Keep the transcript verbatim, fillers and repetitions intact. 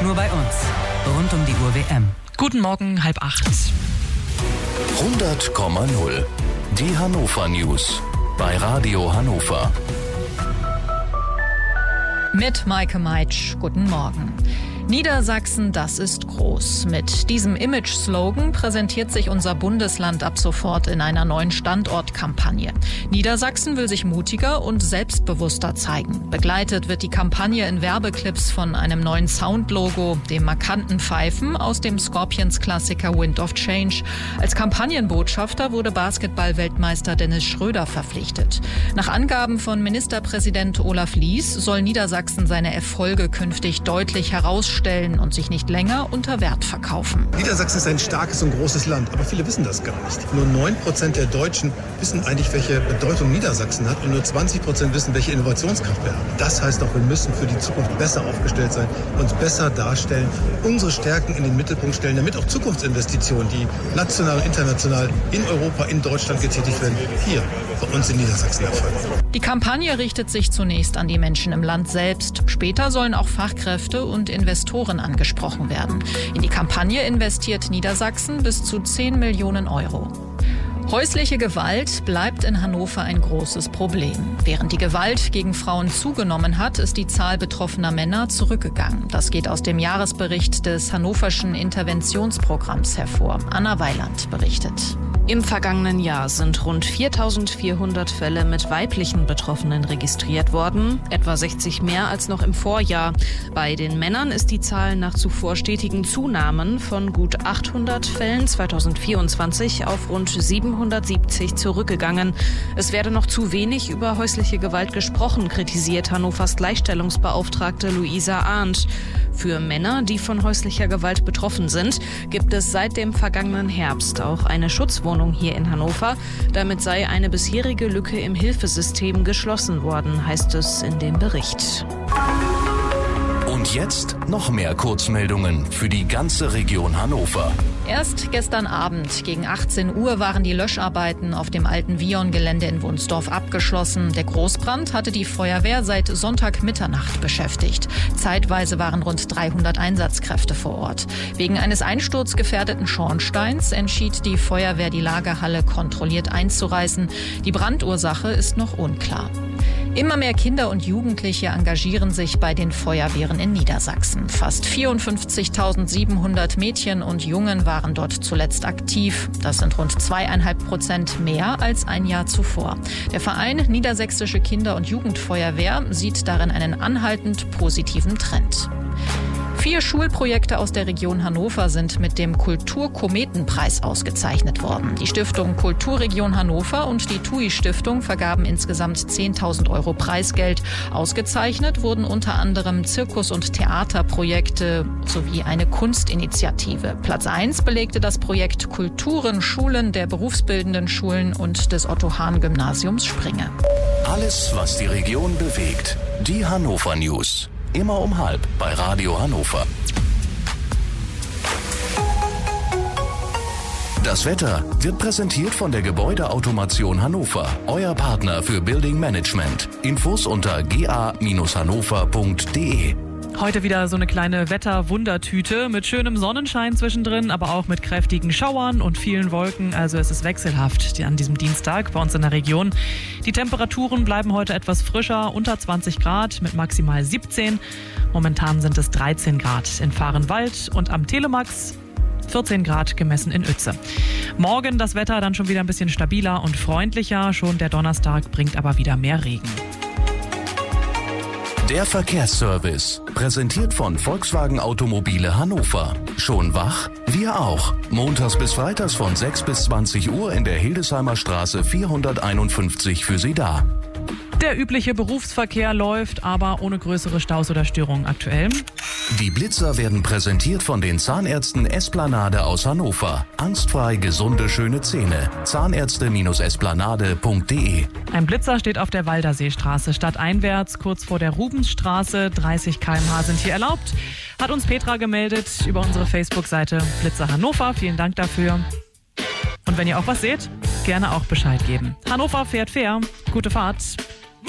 Nur bei uns. Rund um die Uhr W M. Guten Morgen, halb acht. hundert Komma null. Die Hannover News. Bei Radio Hannover. Mit Maike Meitsch, guten Morgen. Niedersachsen, das ist groß. Mit diesem Image-Slogan präsentiert sich unser Bundesland ab sofort in einer neuen Standortkampagne. Niedersachsen will sich mutiger und selbstbewusster zeigen. Begleitet wird die Kampagne in Werbeclips von einem neuen Soundlogo, dem markanten Pfeifen aus dem Scorpions-Klassiker Wind of Change. Als Kampagnenbotschafter wurde Basketball-Weltmeister Dennis Schröder verpflichtet. Nach Angaben von Ministerpräsident Olaf Lies soll Niedersachsen seine Erfolge künftig deutlich herausstellen und sich nicht länger unter Wert verkaufen. Niedersachsen ist ein starkes und großes Land, aber viele wissen das gar nicht. Nur neun Prozent der Deutschen wissen eigentlich, welche Bedeutung Niedersachsen hat, und nur zwanzig Prozent wissen, welche Innovationskraft wir haben. Das heißt auch, wir müssen für die Zukunft besser aufgestellt sein, uns besser darstellen, unsere Stärken in den Mittelpunkt stellen, damit auch Zukunftsinvestitionen, die national und international in Europa, in Deutschland getätigt werden, hier bei uns in Niedersachsen erfolgen. Die Kampagne richtet sich zunächst an die Menschen im Land selbst. Später sollen auch Fachkräfte und Investoren angesprochen werden. In die Kampagne investiert Niedersachsen bis zu zehn Millionen Euro. Häusliche Gewalt bleibt in Hannover ein großes Problem. Während die Gewalt gegen Frauen zugenommen hat, ist die Zahl betroffener Männer zurückgegangen. Das geht aus dem Jahresbericht des Hannoverschen Interventionsprogramms hervor. Anna Weiland berichtet. Im vergangenen Jahr sind rund viertausendvierhundert Fälle mit weiblichen Betroffenen registriert worden, etwa sechzig mehr als noch im Vorjahr. Bei den Männern ist die Zahl nach zuvor stetigen Zunahmen von gut achthundert Fällen zweitausendvierundzwanzig auf rund siebenhundertsiebzig zurückgegangen. Es werde noch zu wenig über häusliche Gewalt gesprochen, kritisiert Hannovers Gleichstellungsbeauftragte Luisa Arndt. Für Männer, die von häuslicher Gewalt betroffen sind, gibt es seit dem vergangenen Herbst auch eine Schutzwohnung hier in Hannover. Damit sei eine bisherige Lücke im Hilfesystem geschlossen worden, heißt es in dem Bericht. Und jetzt noch mehr Kurzmeldungen für die ganze Region Hannover. Erst gestern Abend gegen achtzehn Uhr waren die Löscharbeiten auf dem alten Vion-Gelände in Wunsdorf abgeschlossen. Der Großbrand hatte die Feuerwehr seit Sonntag Mitternacht beschäftigt. Zeitweise waren rund dreihundert Einsatzkräfte vor Ort. Wegen eines einsturzgefährdeten Schornsteins entschied die Feuerwehr, die Lagerhalle kontrolliert einzureißen. Die Brandursache ist noch unklar. Immer mehr Kinder und Jugendliche engagieren sich bei den Feuerwehren in Niedersachsen. Fast vierundfünfzigtausendsiebenhundert Mädchen und Jungen waren dort zuletzt aktiv. Das sind rund zweieinhalb Prozent mehr als ein Jahr zuvor. Der Verein Niedersächsische Kinder- und Jugendfeuerwehr sieht darin einen anhaltend positiven Trend. Vier Schulprojekte aus der Region Hannover sind mit dem Kulturkometenpreis ausgezeichnet worden. Die Stiftung Kulturregion Hannover und die T U I-Stiftung vergaben insgesamt zehntausend Euro Preisgeld. Ausgezeichnet wurden unter anderem Zirkus- und Theaterprojekte sowie eine Kunstinitiative. Platz eins belegte das Projekt Kulturen Schulen der berufsbildenden Schulen und des Otto-Hahn-Gymnasiums Springe. Alles, was die Region bewegt. Die Hannover News. Immer um halb bei Radio Hannover. Das Wetter wird präsentiert von der Gebäudeautomation Hannover, euer Partner für Building Management. Infos unter g a Bindestrich hannover punkt d e. Heute wieder so eine kleine Wetterwundertüte mit schönem Sonnenschein zwischendrin, aber auch mit kräftigen Schauern und vielen Wolken. Also es ist wechselhaft an diesem Dienstag bei uns in der Region. Die Temperaturen bleiben heute etwas frischer, unter zwanzig Grad mit maximal siebzehn. Momentan sind es dreizehn Grad in Vahrenwald und am Telemax vierzehn Grad gemessen in Uetze. Morgen das Wetter dann schon wieder ein bisschen stabiler und freundlicher. Schon der Donnerstag bringt aber wieder mehr Regen. Der Verkehrsservice, präsentiert von Volkswagen Automobile Hannover. Schon wach? Wir auch. Montags bis freitags von sechs bis zwanzig Uhr in der Hildesheimer Straße vierhunderteinundfünfzig für Sie da. Der übliche Berufsverkehr läuft, aber ohne größere Staus oder Störungen aktuell. Die Blitzer werden präsentiert von den Zahnärzten Esplanade aus Hannover. Angstfrei gesunde, schöne Zähne. Zahnärzte Esplanade punkt d e. Ein Blitzer steht auf der Walderseestraße stadteinwärts, kurz vor der Rubensstraße. dreißig Kilometer pro Stunde sind hier erlaubt. Hat uns Petra gemeldet über unsere Facebook-Seite Blitzer Hannover. Vielen Dank dafür. Und wenn ihr auch was seht, gerne auch Bescheid geben. Hannover fährt fair. Gute Fahrt.